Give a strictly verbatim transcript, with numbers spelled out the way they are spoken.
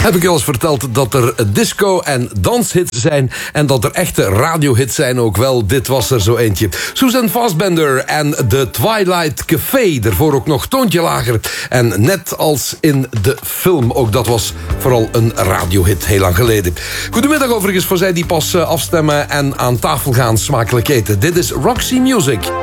Heb ik je al eens verteld dat er disco- en danshits zijn... en dat er echte radiohits zijn ook wel. Dit was er zo eentje. Susan Fassbender en The Twilight Café. Daarvoor ook nog toontje lager. En net als in de film. Ook dat was vooral een radiohit heel lang geleden. Goedemiddag overigens voor zij die pas afstemmen... en aan tafel gaan smakelijk eten. Dit is Roxy Music.